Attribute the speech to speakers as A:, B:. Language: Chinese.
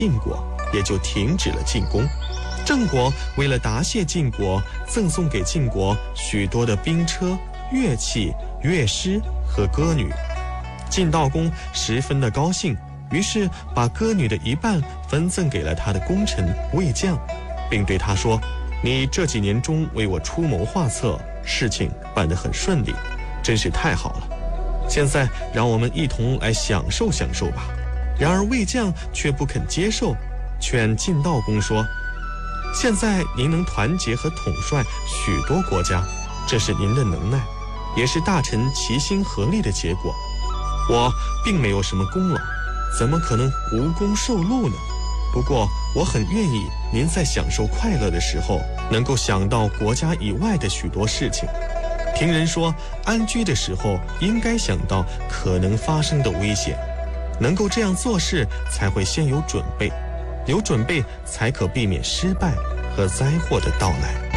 A: 晋国也就停止了进攻。郑国为了答谢晋国，赠送给晋国许多的兵车、乐器、乐师和歌女。晋悼公十分的高兴，于是把歌女的一半分赠给了他的功臣魏将，并对他说：“你这几年中为我出谋划策，事情办得很顺利，真是太好了。现在让我们一同来享受享受吧。”然而魏将却不肯接受，劝晋悼公说：“现在您能团结和统帅许多国家，这是您的能耐，也是大臣齐心合力的结果。我并没有什么功劳，怎么可能无功受禄呢？不过我很愿意您在享受快乐的时候，能够想到国家以外的许多事情。听人说，安居的时候应该想到可能发生的危险，能够这样做事才会先有准备，有准备才可避免失败和灾祸的到来。”